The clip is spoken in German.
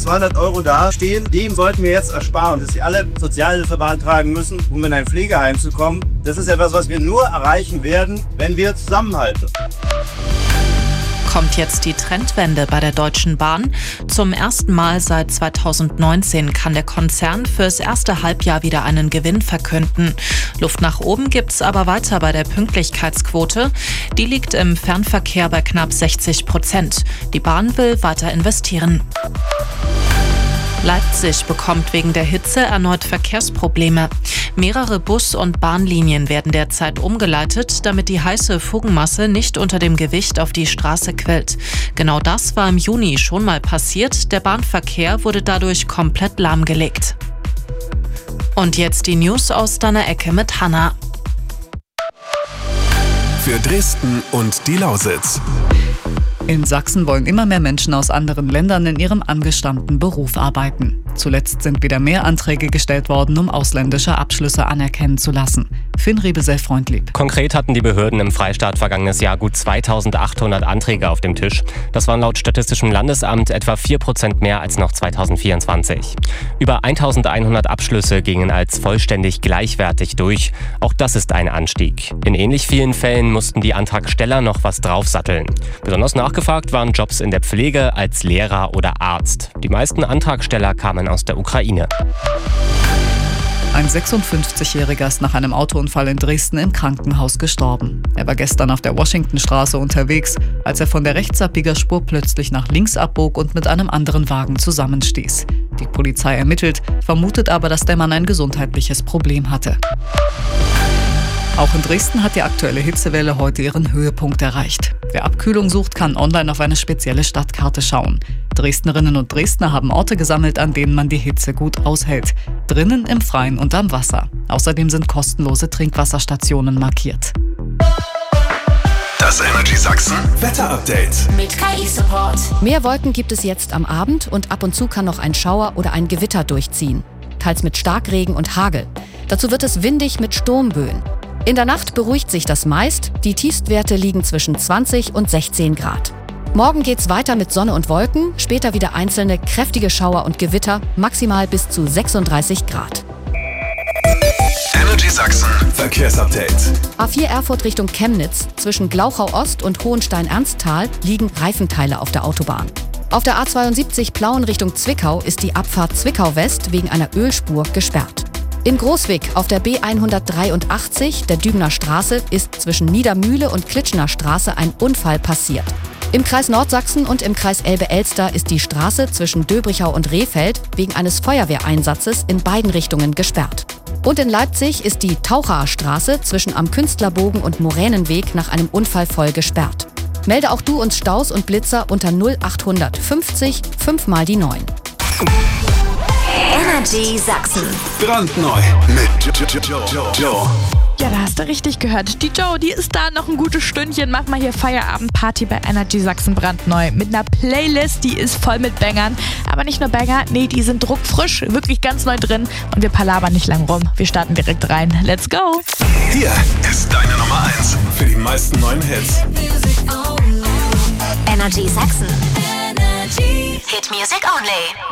200 € dastehen. Dem sollten wir jetzt ersparen, dass sie alle Sozialhilfe beantragen müssen, um in ein Pflegeheim zu kommen. Das ist etwas, was wir nur erreichen werden, wenn wir zusammenhalten. Kommt jetzt die Trendwende bei der Deutschen Bahn. Zum ersten Mal seit 2019 kann der Konzern fürs erste Halbjahr wieder einen Gewinn verkünden. Luft nach oben gibt's aber weiter bei der Pünktlichkeitsquote. Die liegt im Fernverkehr bei knapp 60%. Die Bahn will weiter investieren. Leipzig bekommt wegen der Hitze erneut Verkehrsprobleme. Mehrere Bus- und Bahnlinien werden derzeit umgeleitet, damit die heiße Fugenmasse nicht unter dem Gewicht auf die Straße quillt. Genau das war im Juni schon mal passiert. Der Bahnverkehr wurde dadurch komplett lahmgelegt. Und jetzt die News aus deiner Ecke mit Hanna. Für Dresden und die Lausitz. In Sachsen wollen immer mehr Menschen aus anderen Ländern in ihrem angestammten Beruf arbeiten. Zuletzt sind wieder mehr Anträge gestellt worden, um ausländische Abschlüsse anerkennen zu lassen. Finn Rebesel-Freundlieb. Konkret hatten die Behörden im Freistaat vergangenes Jahr gut 2800 Anträge auf dem Tisch. Das waren laut Statistischem Landesamt etwa 4% mehr als noch 2024. Über 1100 Abschlüsse gingen als vollständig gleichwertig durch. Auch das ist ein Anstieg. In ähnlich vielen Fällen mussten die Antragsteller noch was draufsatteln. Besonders nachgefragt waren Jobs in der Pflege als Lehrer oder Arzt. Die meisten Antragsteller kamen aus der Ukraine. Ein 56-Jähriger ist nach einem Autounfall in Dresden im Krankenhaus gestorben. Er war gestern auf der Washingtonstraße unterwegs, als er von der Rechtsabbiegerspur plötzlich nach links abbog und mit einem anderen Wagen zusammenstieß. Die Polizei ermittelt, vermutet aber, dass der Mann ein gesundheitliches Problem hatte. Auch in Dresden hat die aktuelle Hitzewelle heute ihren Höhepunkt erreicht. Wer Abkühlung sucht, kann online auf eine spezielle Stadtkarte schauen. Dresdnerinnen und Dresdner haben Orte gesammelt, an denen man die Hitze gut aushält. Drinnen, im Freien und am Wasser. Außerdem sind kostenlose Trinkwasserstationen markiert. Das Energy Sachsen Wetter-Update. Mit KI-Support. Mehr Wolken gibt es jetzt am Abend und ab und zu kann noch ein Schauer oder ein Gewitter durchziehen. Teils mit Starkregen und Hagel. Dazu wird es windig mit Sturmböen. In der Nacht beruhigt sich das meist. Die Tiefstwerte liegen zwischen 20 und 16 Grad. Morgen geht's weiter mit Sonne und Wolken, später wieder einzelne kräftige Schauer und Gewitter, maximal bis zu 36 Grad. Energy Sachsen Verkehrsupdate. A4 Erfurt Richtung Chemnitz, zwischen Glauchau Ost und Hohenstein-Ernsthal liegen Reifenteile auf der Autobahn. Auf der A72 Plauen Richtung Zwickau ist die Abfahrt Zwickau West wegen einer Ölspur gesperrt. In Großwick auf der B183, der Dübener Straße, ist zwischen Niedermühle und Klitschner Straße ein Unfall passiert. Im Kreis Nordsachsen und im Kreis Elbe-Elster ist die Straße zwischen Döbrichau und Rehfeld wegen eines Feuerwehreinsatzes in beiden Richtungen gesperrt. Und in Leipzig ist die Tauchaer Straße zwischen Am Künstlerbogen und Moränenweg nach einem Unfall voll gesperrt. Melde auch du uns Staus und Blitzer unter 0800 50 5 mal die 9. Energy Sachsen. Brandneu mit Joe. Ja, da hast du richtig gehört. Die Joe, die ist da noch ein gutes Stündchen. Mach mal hier Feierabendparty bei Energy Sachsen brandneu. Mit einer Playlist, die ist voll mit Bangern. Aber nicht nur Banger, nee, die sind druckfrisch, wirklich ganz neu drin. Und wir palabern nicht lang rum. Wir starten direkt rein. Let's go! Hier ist deine Nummer 1 für die meisten neuen Hits. Energy Sachsen. Hit Music Only.